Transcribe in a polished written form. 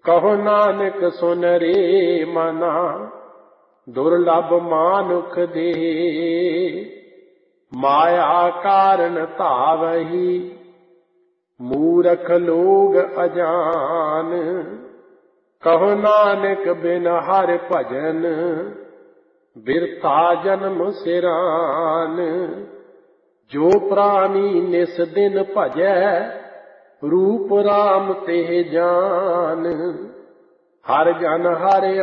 ਕਹੋ ਨਾਨਕ ਸੁਨ ਰੇ ਮਨਾ, ਦੁਰਲਭ ਮਾਨੁਖ ਦੇ। ਮਾਇਆ ਕਾਰਨ ਧਾਵਹੀ, ਮੂਰਖ ਲੋਗ ਅਜਾਨ। ਕਹੋ ਨਾਨਕ ਬਿਨ ਹਰਿ ਭਜਨ, ਬਿਰਥਾ ਜਨਮ ਸਿਰਾਨ। ਜੋ ਪ੍ਰਾਨੀ ਨਿਸ ਦਿਨ ਭਜੈ, ਰੂਪ ਰਾਮ ਤੇ ਜਾਨ। ਹਰ ਜਨ ਹਰਿ